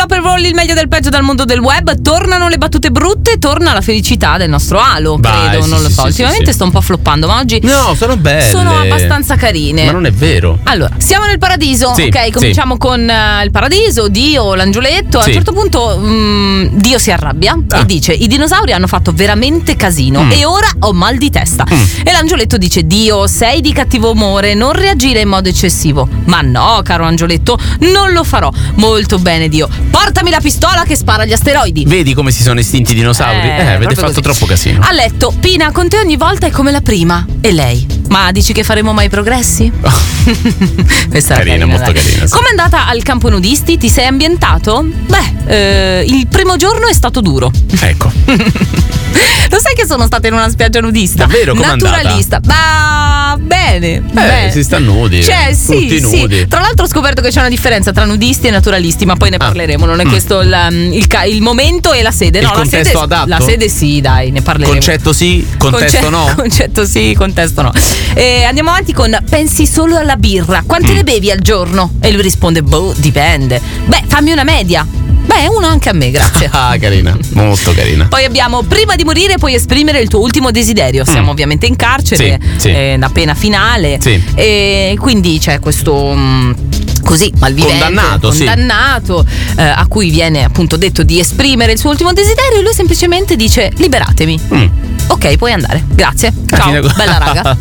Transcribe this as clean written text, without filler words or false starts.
per Roll, il meglio del peggio dal mondo del web. Tornano le battute brutte, torna la felicità del nostro Alo. Vai, credo, sì, non lo sì, so. sì, Ultimamente sì. sto un po' floppando, ma oggi No, sono belle. sono abbastanza carine. Ma non è vero. Allora, siamo nel paradiso, Sì, ok? Cominciamo sì. con il paradiso, Dio, l'angioletto. A Sì. un certo punto Dio si arrabbia Ah. e dice: i dinosauri hanno fatto veramente casino e ora ho mal di testa. E l'angioletto dice: Dio, sei di cattivo umore, non reagire in modo eccessivo. Ma no, caro angioletto, non lo farò. Molto bene, Dio. Portami la pistola che spara agli asteroidi. Vedi come si sono estinti i dinosauri? Avete proprio fatto così. troppo casino. A letto, Pina, con te ogni volta è come la prima. E lei? Ma dici che faremo mai progressi? Questa era Carina, molto dai. carina, sì. Com'è andata al campo nudisti? Ti sei ambientato? Beh, il primo giorno è stato duro. Ecco. Lo sai che sono stata in una spiaggia nudista? Davvero? Com'è naturalista. Ma bene. bene. Si sta nudi. Cioè, Tutti nudi. sì. Tra l'altro ho scoperto che c'è una differenza tra nudisti e naturalisti, ma poi ne parleremo. Non è questo il momento e la sede. Il No, contesto la sede, adatto? La sede sì, dai, ne parleremo. Concetto sì, contesto no. Concetto sì, contesto no. Andiamo avanti con pensi solo alla birra. Quante ne bevi al giorno? E lui risponde: boh, dipende. Beh, fammi una media. Beh, una anche a me, grazie. Ah, carina, molto carina. Poi abbiamo prima di morire puoi esprimere il tuo ultimo desiderio. Siamo ovviamente in carcere, Sì, sì. la pena finale. Sì. E quindi c'è questo così malvivente condannato, a cui viene appunto detto di esprimere il suo ultimo desiderio e lui semplicemente dice: liberatemi. Ok, puoi andare. Grazie. Ciao, Fine- bella raga.